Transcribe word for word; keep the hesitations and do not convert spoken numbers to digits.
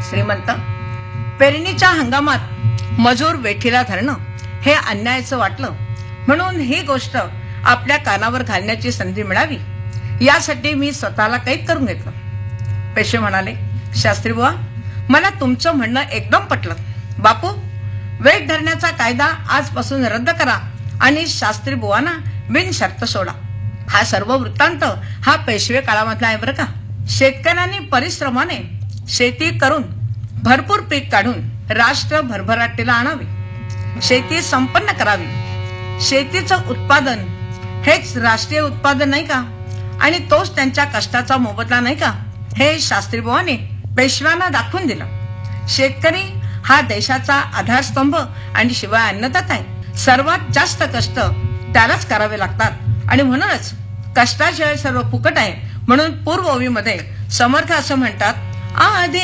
श्रीमंत, पेरणीच्या हंगामात मजूर वेठीला धरणं हे अन्यायाचं वाटलं, म्हणून ही गोष्ट आपल्या कानावर घालण्याची संधी मिळावी यासाठी मी स्वतःला कैद करून घेतलं. पेशवे म्हणाले, शास्त्री बुवा, मला तुमचं म्हणणं एकदम पटलं. बापू, वेठ धरण्याचा कायदा आजपासून रद्द करा आणि शास्त्री बुवांना बिनशर्त सोडा. हा सर्व वृत्तांत हा पेशवे काळामधला आहे बरं का. शेतकऱ्यांनी परिश्रमाने शेती करून भरपूर पीक काढून राष्ट्र भरभराटीला आणावे, शेती संपन्न करावी. शेतीचं उत्पादन हेच राष्ट्रीय उत्पादन नाही का, आणि तोच त्यांच्या कष्टाचा मोबदला नाही का, हे शास्त्री बुवांनी पेशव्यांना दाखवून दिलं. शेतकरी हा देशाचा आधारस्तंभ आणि शिवाय अन्नदाता आहे. सर्वात जास्त कष्ट त्यालाच करावे लागतात आणि म्हणूनच कष्टाशिवाय सर्व फुकट आहे. म्हणून पूर्व ओवीमध्ये समर्थ असं म्हणतात, आधी